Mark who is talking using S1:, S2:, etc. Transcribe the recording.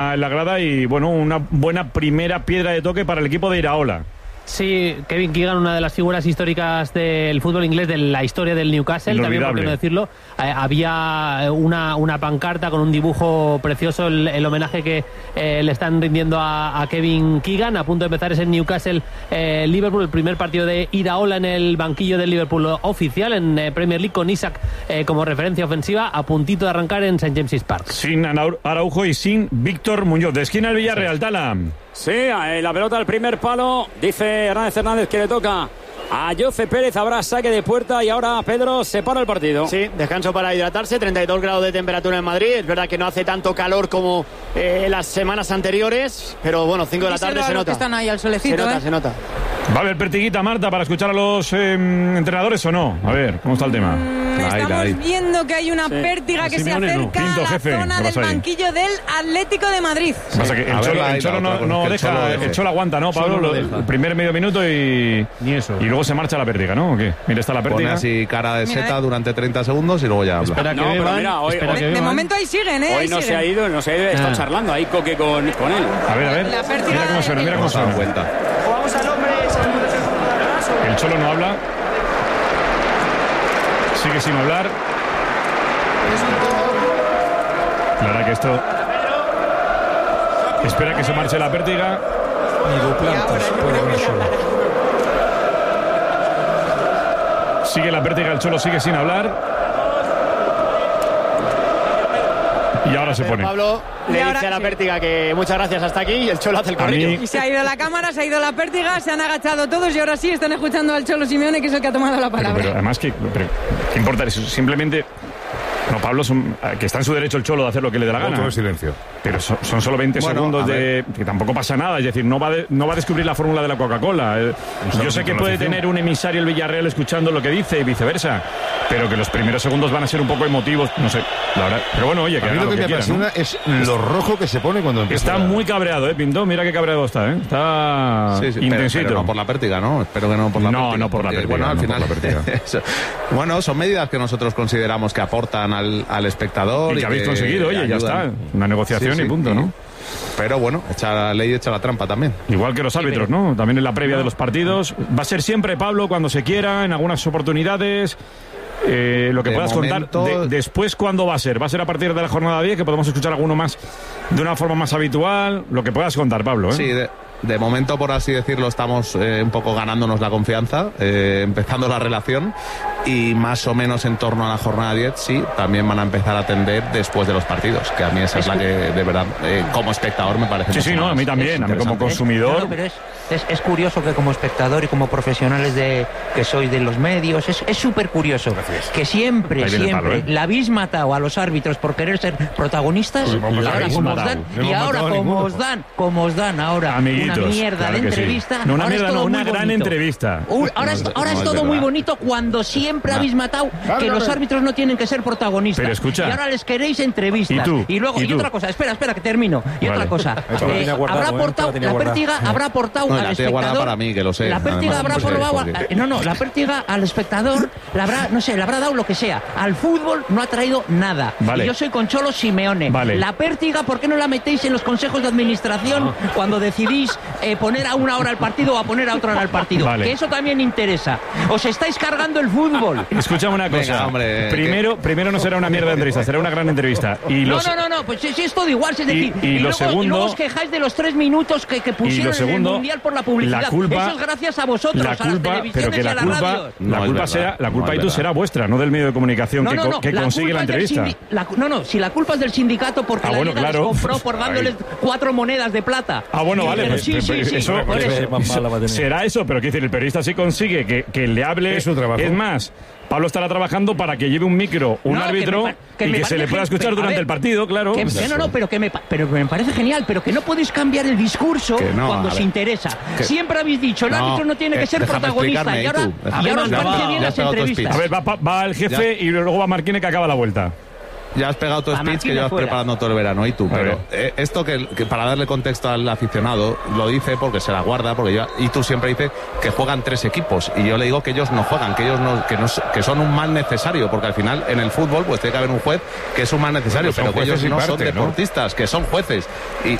S1: la grada y, bueno, una buena primera piedra de toque para el equipo de Iraola.
S2: Sí, Kevin Keegan, una de las figuras históricas del fútbol inglés, de la historia del Newcastle, también, por qué no decirlo. Había una pancarta con un dibujo precioso, el homenaje que le están rindiendo a Kevin Keegan. A punto de empezar ese Newcastle-Liverpool, el primer partido de Iraola en el banquillo del Liverpool oficial en Premier League, con Isak como referencia ofensiva, a puntito de arrancar en St. James's Park.
S1: Sin Araujo y sin Víctor Muñoz. De esquina al Villarreal, Tala.
S3: Sí, la pelota al primer palo, dice Hernández que le toca a Jose Pérez. Habrá saque de puerta y ahora Pedro se para el partido.
S4: Sí, descanso para hidratarse, 32 grados de temperatura en Madrid. Es verdad que no hace tanto calor como las semanas anteriores, pero bueno, 5 de la tarde se nota.
S5: Que están ahí al solecito,
S4: se nota.
S1: ¿Va a haber pertiguita, Marta, para escuchar a los entrenadores o no? A ver, ¿cómo está el tema?
S5: Estamos viendo que hay una pértiga que se acerca a la zona del banquillo del Atlético de Madrid.
S1: Pasa que el Cholo no deja, el Cholo aguanta, ¿no, Pablo? El primer medio minuto y luego se marcha la pértiga, ¿no? ¿O qué? Mira, está la pértiga.
S6: Pone así cara de seta durante 30 segundos y luego ya habla.
S1: Espera que beban.
S5: De momento ahí siguen,
S3: Hoy no se ha ido, está charlando ahí Coque con él.
S1: A ver. Mira cómo suena, mira cómo suena.
S4: Jugamos al hombre.
S1: El Cholo no habla. Sigue sin hablar. La verdad que esto... Espera que se marche la pértiga. Sigue la pértiga, el Cholo sigue sin hablar. Y ahora se pone.
S4: Pablo le dice a la pértiga que muchas gracias, hasta aquí, y el Cholo hace el corrillo.
S5: Y se ha ido la cámara, se ha ido la pértiga, se han agachado todos y ahora sí están escuchando al Cholo Simeone, que es el que ha tomado la palabra.
S1: Pero además, ¿qué importa eso? Simplemente... No, Pablo, que está en su derecho el Cholo de hacer lo que le dé la gana.
S7: Todo el silencio.
S1: Pero son solo 20 segundos que tampoco pasa nada. Es decir, no va a descubrir la fórmula de la Coca-Cola. Yo sé que puede tener un emisario el Villarreal escuchando lo que dice y viceversa, pero que los primeros segundos van a ser un poco emotivos, no sé, la verdad. Pero bueno, oye, que
S7: a mí lo que me apasiona es lo rojo que se pone cuando empieza.
S1: Está muy cabreado, Pinto. Mira qué cabreado está, Está intensito.
S6: Pero no por la pértiga, ¿no? Espero que no por la pértiga.
S1: No por la pértiga.
S6: Bueno, al final, bueno, son medidas que nosotros consideramos que aportan al espectador.
S1: Y que habéis conseguido, oye, ya está. Una negociación y punto, ¿no?
S6: Pero bueno, echa la ley, echa la trampa también.
S1: Igual que los árbitros, ¿no? También en la previa de los partidos. Va a ser siempre, Pablo, cuando se quiera, en algunas oportunidades. Lo que puedas contar. Después, ¿cuándo va a ser? ¿Va a ser a partir de la jornada 10, que podemos escuchar alguno más de una forma más habitual? Lo que puedas contar, Pablo,
S6: Sí, de momento, por así decirlo, estamos un poco ganándonos la confianza, empezando la relación, y más o menos en torno a la jornada 10, sí, también van a empezar a atender después de los partidos, que a mí esa es la que, de verdad, como espectador me parece.
S1: Sí, no, a mí también, a mí como consumidor.
S8: Pero es curioso que como espectador y como profesionales que sois de los medios, es súper curioso. Gracias. Que siempre la habéis matado a los árbitros por querer ser protagonistas, y ahora como os dan ahora
S1: amiguitos,
S8: una mierda de entrevista.
S1: Sí. No una mierda, no, una gran entrevista.
S8: Ahora es todo muy bonito cuando siempre habéis matado que los árbitros no tienen que ser protagonistas.
S1: Pero escucha,
S8: y ahora les queréis entrevistas. Y otra cosa, espera que termino. Y otra cosa, habrá aportado, la pértiga habrá aportado al espectador.
S6: Para mí, que lo sé.
S8: La pértiga habrá probado. La pértiga al espectador le habrá dado lo que sea. Al fútbol no ha traído nada.
S1: Vale.
S8: Y yo soy con Cholo Simeone.
S1: Vale.
S8: La pértiga, ¿por qué no la metéis en los consejos de administración cuando decidís poner a una hora el partido o a poner a otra hora el partido?
S1: Vale.
S8: Que eso también interesa. Os estáis cargando el fútbol.
S1: Escúchame una cosa.
S6: Venga, hombre,
S1: primero no será una mierda de entrevista, será una gran entrevista.
S8: No, pues si es todo igual. Es decir,
S1: y luego
S8: os quejáis de los 3 minutos que pusieron en el Mundial por la publicidad. Eso es gracias a vosotros, a las televisiones y a las radios.
S1: La culpa y tú será vuestra, no del medio de comunicación que consigue la entrevista.
S8: Si la culpa es del sindicato porque la Liga les compró por dándoles 4 monedas de plata.
S1: Bueno, vale,
S8: pues
S1: eso será eso, pero quiero decir, el periodista sí consigue que le hable.
S7: Es su trabajo.
S1: Es más, Pablo estará trabajando para que lleve un micro, árbitro, y que se le pueda escuchar durante el partido, claro.
S8: Pero me parece genial, pero que no podéis cambiar el discurso cuando os interesa. Siempre habéis dicho, el árbitro no tiene que ser protagonista, y ahora os parece bien las entrevistas.
S1: A ver, va el jefe y luego va Marquine, que acaba la vuelta.
S6: Ya has pegado tu speech que llevas preparando todo el verano, y tú. Pero esto que para darle contexto al aficionado, lo dice porque se la guarda, porque y tú siempre dices que juegan 3 equipos, y yo le digo que ellos no juegan, que son un mal necesario, porque al final en el fútbol pues tiene que haber un juez que es un mal necesario, pero que ellos no son deportistas, que son jueces.